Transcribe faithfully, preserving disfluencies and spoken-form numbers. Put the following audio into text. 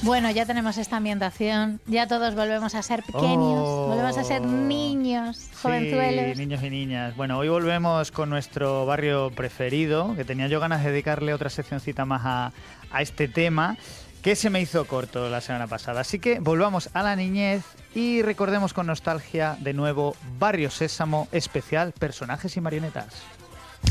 Bueno, ya tenemos esta ambientación, ya todos volvemos a ser pequeños, Oh. volvemos a ser niños, jovenzuelos. Sí, niños y niñas. Bueno, hoy volvemos con nuestro barrio preferido, que tenía yo ganas de dedicarle otra seccioncita más a, a este tema, que se me hizo corto la semana pasada. Así que volvamos a la niñez y recordemos con nostalgia de nuevo Barrio Sésamo especial Personajes y Marionetas.